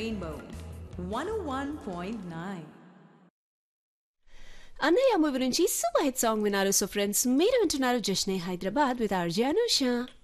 Rainbow 101.9. అన్నయ్య movie నుంచి super hit song విన్నారు. సో ఫ్రెండ్స్, మీరు వింటున్నారు జష్నే హైదరాబాద్ విత్ ఆర్జే అనూష.